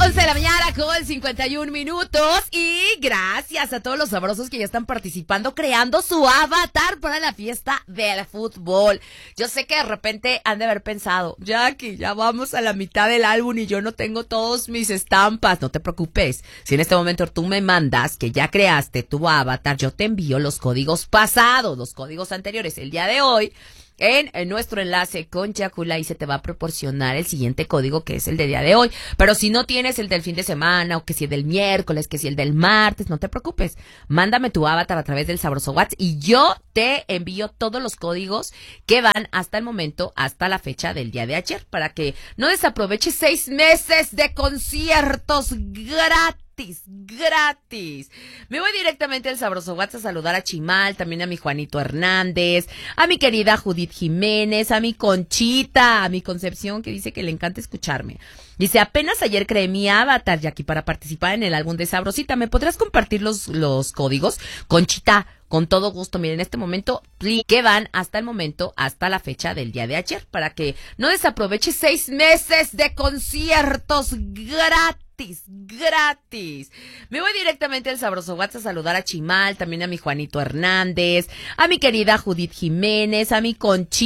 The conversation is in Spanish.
11 de la mañana con 51 minutos y gracias a todos los sabrosos que ya están participando creando su avatar para la fiesta del fútbol. Yo sé que de repente han de haber pensado, Jackie, ya vamos a la mitad del álbum y yo no tengo todos mis estampas. No te preocupes, si en este momento tú me mandas que ya creaste tu avatar, yo te envío los códigos pasados, los códigos anteriores. El día de hoy en nuestro enlace con Yacula y se te va a proporcionar el siguiente código que es el de día de hoy. Pero si no tienes el del fin de semana o que si el del miércoles, que si el del martes, no te preocupes. Mándame tu avatar a través del Sabroso WhatsApp y yo te envío todos los códigos que van hasta el momento, hasta la fecha del día de ayer, para que no desaproveches 6 meses de conciertos gratis. Me voy directamente al Sabroso WhatsApp a saludar a Chimal, también a mi Juanito Hernández, a mi querida Judith Jiménez, a mi Conchita, a mi Concepción, que dice que le encanta escucharme. Dice, apenas ayer creé mi avatar, Jackie, para participar en el álbum de Sabrosita. ¿Me podrás compartir los códigos? Conchita, con todo gusto. Miren, en este momento, que van hasta el momento, hasta la fecha del día de ayer, para que no desaproveches 6 meses de conciertos gratis. Me voy directamente al Sabroso WhatsApp a saludar a Chimal, también a mi Juanito Hernández, a mi querida Judith Jiménez, a mi Conchita.